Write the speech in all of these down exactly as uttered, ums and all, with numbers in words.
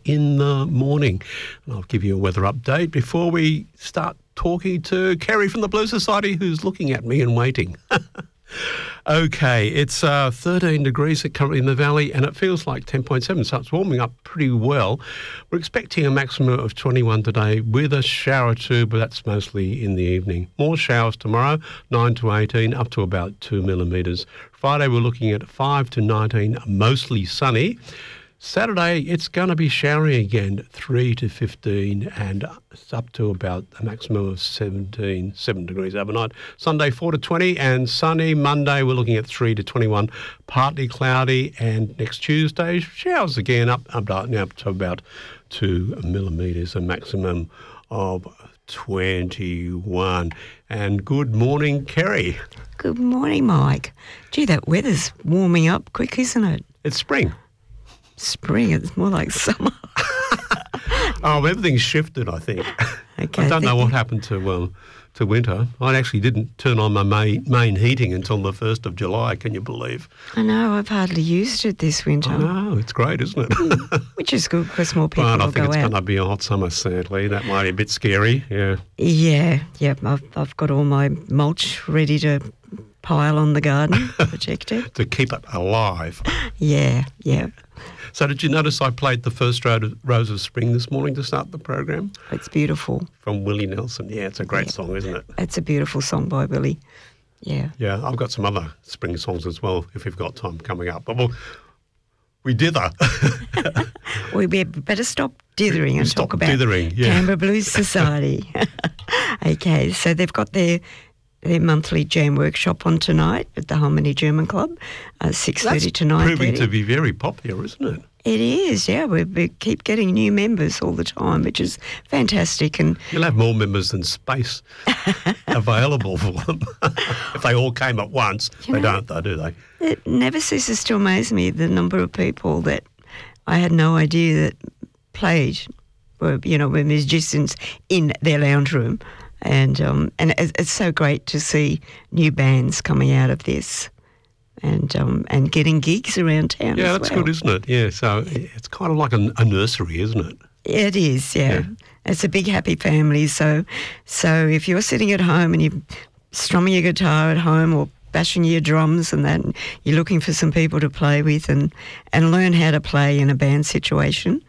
in the morning. And I'll give you a weather update before we start talking to Kerry from the Blue Society, who's looking at me and waiting. Okay, it's uh, thirteen degrees currently in the valley, and it feels like ten point seven, so it's warming up pretty well. We're expecting a maximum of twenty-one today with a shower too, but that's mostly in the evening. More showers tomorrow, nine to eighteen, up to about two millimetres. Friday, we're looking at five to nineteen, mostly sunny. Saturday, it's going to be showery again, three to fifteen, and it's up to about a maximum of seventeen, seven degrees overnight. Sunday, four to twenty, and sunny. Monday, we're looking at three to twenty-one, partly cloudy, and next Tuesday, showers again, up, up, now up to about two millimetres, a maximum of twenty-one. And good morning, Kerry. Good morning, Mike. Gee, that weather's warming up quick, isn't it? It's spring. Spring, it's more like summer. Oh, everything's shifted, I think. Okay, I don't know you... what happened to well, to winter. I actually didn't turn on my main, main heating until the first of July, can you believe? I know, I've hardly used it this winter. I know, it's great, isn't it? Which is good because more people but will I think go it's out. going to be a hot summer, sadly. That might be a bit scary, yeah. Yeah, yeah, I've, I've got all my mulch ready to pile on the garden, protect it. To keep it alive. Yeah, yeah. So did you notice I played the first Rose of Spring this morning to start the program? It's beautiful. From Willie Nelson. Yeah, it's a great yeah. song, isn't it? It's a beautiful song by Willie. Yeah. Yeah, I've got some other spring songs as well, if we've got time coming up. But we'll, we dither. We better stop dithering and stop talk about dithering, yeah. Canberra Blues Society. Okay, so they've got their their monthly jam workshop on tonight at the Harmony German Club, uh, six thirty to nine thirty. That's proving to be very popular, isn't it? It is, yeah. We, we keep getting new members all the time, which is fantastic. And you'll have more members than space available for them. If they all came at once. You they know, don't, though, do they? It never ceases to amaze me, the number of people that I had no idea that played, were, you know, were musicians in their lounge room. And um, and it's, it's so great to see new bands coming out of this and um, and getting gigs around town yeah, as that's well. good, isn't it? Yeah, so it's kind of like a, a nursery, isn't it? It is, yeah. yeah. It's a big happy family. So so if you're sitting at home and you're strumming your guitar at home or bashing your drums and that, and you're looking for some people to play with and, and learn how to play in a band situation.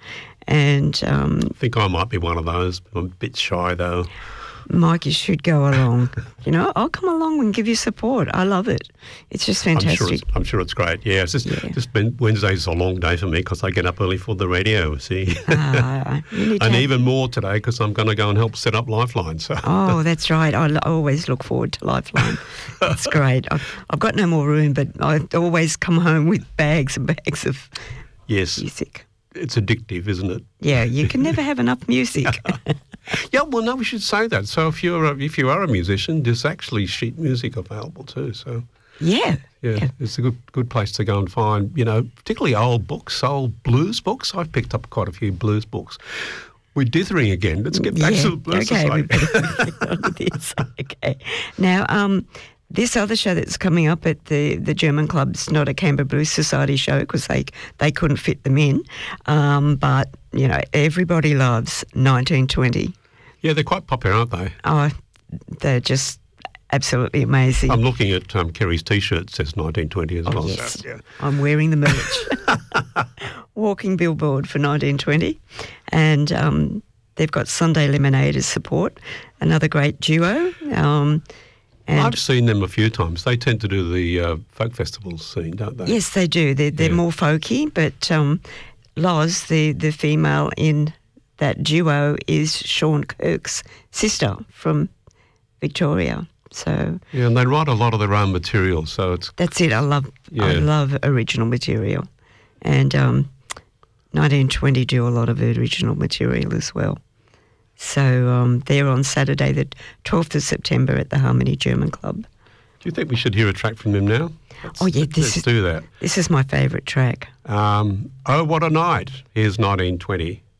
And um, I think I might be one of those. I'm a bit shy, though. Mike, you should go along. You know, I'll come along and give you support. I love it. It's just fantastic. I'm sure it's, I'm sure it's great. Yeah, it's just, yeah. just been, Wednesday's a long day for me because I get up early for the radio, see. Uh, and have... even more today because I'm going to go and help set up Lifeline. So. Oh, that's right. I, I always look forward to Lifeline. It's great. I've, I've got no more room, but I always come home with bags and bags of yes. music. It's addictive, isn't it? Yeah, you can never have enough music. Yeah, well, no, we should say that. So if you're a, if you are a musician, there's actually sheet music available too. So yeah, yeah, yeah, it's a good good place to go and find, you know, particularly old books, old blues books. I've picked up quite a few blues books. We're dithering again. Let's get back yeah, to the Blues okay, Society. We better get on with this. Okay, now um. This other show that's coming up at the, the German Club's not a Canberra Blues Society show because they they couldn't fit them in, um, but you know everybody loves nineteen twenty. Yeah, they're quite popular, aren't they? Oh, they're just absolutely amazing. I'm looking at um, Kerry's T-shirt. It says nineteen twenty as oh, well. Yes, so, yeah. I'm wearing the merch. Walking billboard for nineteen twenty, and um, they've got Sunday Lemonade as support, another great duo. Um, And I've seen them a few times. They tend to do the uh, folk festival scene, don't they? Yes, they do. They're, they're yeah. more folky, but um, Loz, the, the female in that duo, is Sean Kirk's sister from Victoria. So yeah, and they write a lot of their own material. So it's that's it. I love yeah. I love original material, and um, nineteen twenty do a lot of original material as well. So um, they're on Saturday, the twelfth of September at the Harmony German Club. Do you think we should hear a track from them now? Let's, oh, yeah. This let's is, do that. This is my favourite track. Um, oh, what a night. Here's nineteen twenty.